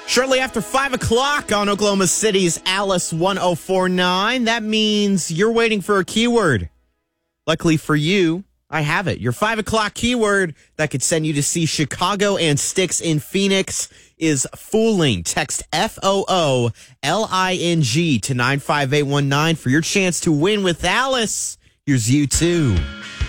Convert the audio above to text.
Shortly after 5 o'clock on Oklahoma City's Alice 1049, that means you're waiting for a keyword. Luckily for you, I have it. Your 5 o'clock keyword that could send you to see Chicago and Styx in Phoenix is fooling. Text FOOLING to 95819 for your chance to win with Alice. Here's you too.